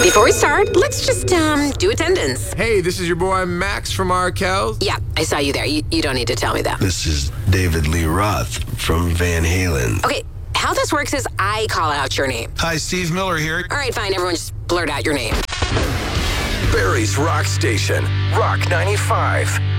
Before we start, let's just do attendance. Hey, this is your boy Max from Arkells. Yeah, I saw you there. You don't need to tell me that. This is David Lee Roth from Van Halen. Okay, how this works is I call out your name. Hi, Steve Miller here. All right, fine. Everyone just blurt out your name. Barrie's Rock Station, Rock 95.